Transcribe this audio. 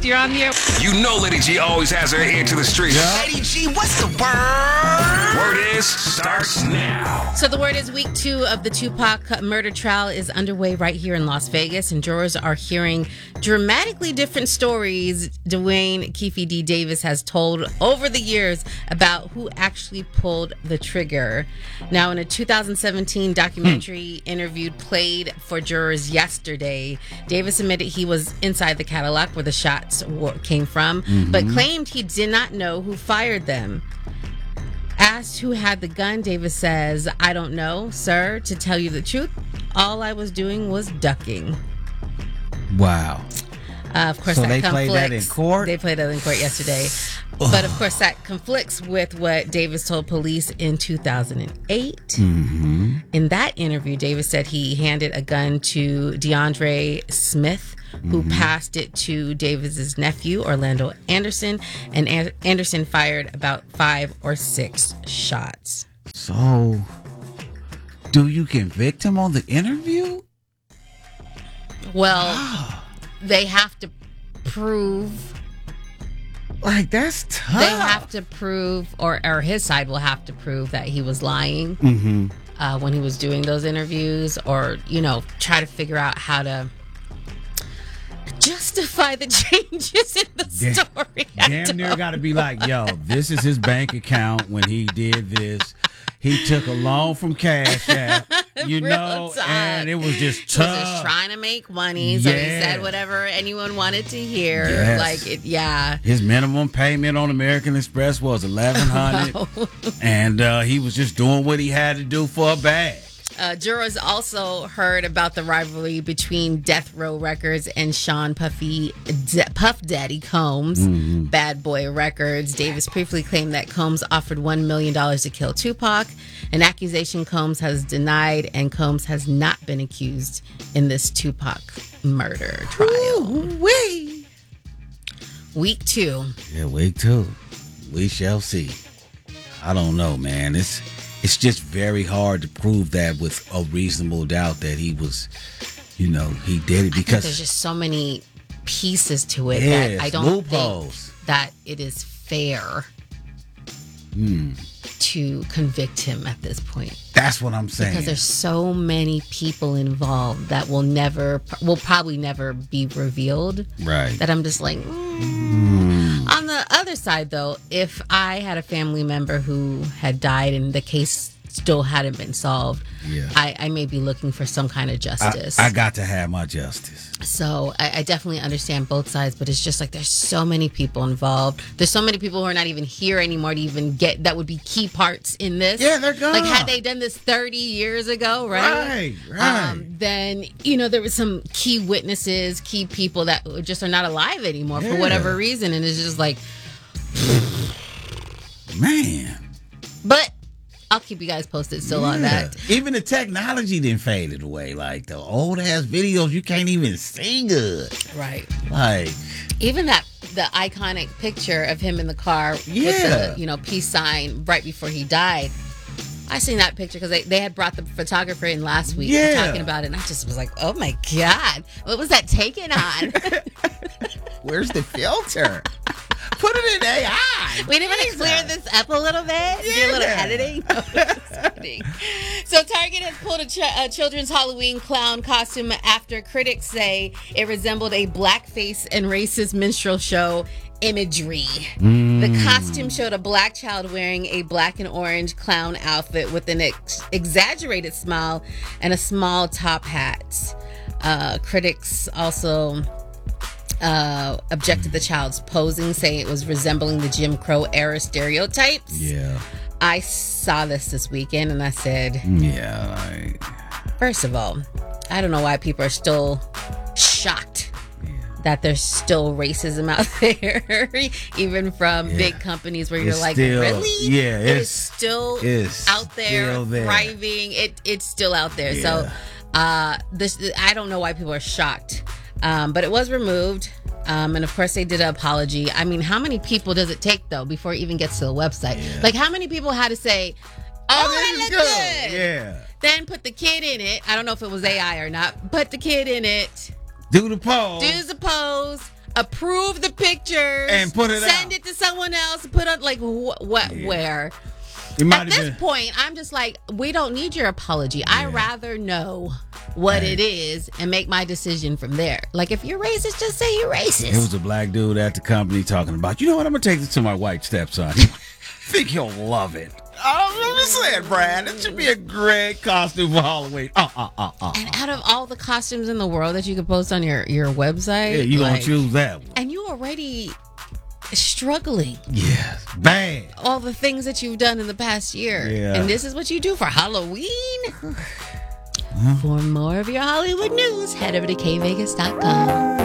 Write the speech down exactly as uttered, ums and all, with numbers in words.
Next, you're on the air. You know Lady G always has her ear to the street. Yeah. Lady G, what's the word? Word is starts now. So the word is week two of the Tupac murder trial is underway right here in Las Vegas, and jurors are hearing dramatically different stories Dwayne Keefe D. Davis has told over the years about who actually pulled the trigger. Now, in a two thousand seventeen documentary hmm. interviewed played for jurors yesterday, Davis admitted he was inside the Cadillac where the shots came from, mm-hmm. but claimed he did not know who fired them. Asked who had the gun, Davis says, "I don't know, sir. To tell you the truth, all I was doing was ducking." Wow. Uh, of course, so that they conflicts. played that in court? They played that in court yesterday. But, of course, that conflicts with what Davis told police in two thousand eight. Mm-hmm. In that interview, Davis said he handed a gun to DeAndre Smith, who mm-hmm. passed it to Davis's nephew, Orlando Anderson, and An- Anderson fired about five or six shots. So, do you convict him on the interview? Well, wow. They have to prove... Like, that's tough. They have to prove, or, or his side will have to prove that he was lying mm-hmm. uh, when he was doing those interviews, or, you know, try to figure out how to justify the changes in the damn, story. Damn near got to be like, yo, this is his bank account when he did this. He took a loan from Cash App, you know, talk. And it was just tough. He was just trying to make money, so yeah. he said whatever anyone wanted to hear. Yes. Like, it, yeah. His minimum payment on American Express was eleven hundred dollars, wow. and uh, he was just doing what he had to do for a bag. Uh, jurors also heard about the rivalry between Death Row Records and Sean Puffy D- Puff Daddy Combs, mm-hmm. Bad Boy Records. Davis briefly claimed that Combs offered one million dollars to kill Tupac, an accusation Combs has denied, and Combs has not been accused in this Tupac murder trial. Ooh-wee. Week two. Yeah, week two. We shall see. I don't know, man. It's... It's just very hard to prove that with a reasonable doubt that he was, you know, he did it because I think there's just so many pieces to it yes, that I don't loopholes. think that it is fair hmm. to convict him at this point. That's what I'm saying. Because there's so many people involved that will never, will probably never be revealed. Right. That I'm just like, mm. Mm. On the other side, though, if I had a family member who had died and the case still hadn't been solved, yeah. I, I may be looking for some kind of justice. I, I got to have my justice. So I, I definitely understand both sides, but it's just like there's so many people involved. There's so many people who are not even here anymore to even get that would be key parts in this. Yeah, they're gone. Like had they done this thirty years ago, right? Right, right. Um, then you know there was some key witnesses, key people that just are not alive anymore yeah. for whatever reason, and it's just like, man. But I'll keep you guys posted still yeah. on that. Even the technology didn't faded away. Like the old ass videos, you can't even see good. Right. Like even that the iconic picture of him in the car yeah. with the you know peace sign right before he died. I seen that picture because they, they had brought the photographer in last week yeah. talking about it, and I just was like, oh my God, what was that taken on? Where's the filter? Put it in A I. We didn't want to clear this up a little bit. Yeah. Do a little editing. No, just kidding. So Target has pulled a, ch- a children's Halloween clown costume after critics say it resembled a blackface and racist minstrel show imagery. Mm. The costume showed a black child wearing a black and orange clown outfit with an ex- exaggerated smile and a small top hat. Uh, critics also uh, objected to the child's posing, saying it was resembling the Jim Crow era stereotypes. Yeah. I saw this this weekend and I said, yeah. I... First of all, I don't know why people are still shocked yeah. that there's still racism out there, even from yeah. big companies where you're it's like, still, really? Yeah, it's, it's still it's out there, still there. thriving. It it's still out there. Yeah. So, uh, this I don't know why people are shocked, um, but it was removed. Um, and of course they did an apology. I mean, how many people does it take though before it even gets to the website? Yeah. Like how many people had to say, oh, oh that looks good. good. Yeah. Then put the kid in it. I don't know if it was A I or not. Put the kid in it. Do the pose. Do the pose. approve the pictures and put it send out. it to someone else, put on like wh- what Yeah. where. It might At have this been. point, I'm just like, we don't need your apology. I Yeah. rather know what Hey. it is and make my decision from there. Like, if you're racist, just say you're racist. It was a black dude at the company talking about, you know what, I'm going to take this to my white stepson. I think he'll love it. Oh, I'm just saying, Brad, it should be a great costume for Halloween. Uh, uh, uh, uh. And out of all the costumes in the world that you could post on your, your website, Yeah, you going like, to choose that one. and you already struggling. Yes. Bang. All the things that you've done in the past year. Yeah. And this is what you do for Halloween? For more of your Hollywood news, head over to k vegas dot com.